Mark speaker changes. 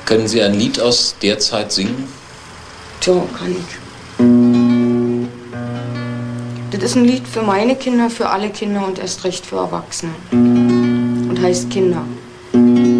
Speaker 1: Können Sie ein Lied aus der Zeit singen?
Speaker 2: Tja, kann ich. Das ist ein Lied für meine Kinder, für alle Kinder und erst recht für Erwachsene. Und heißt Kinder.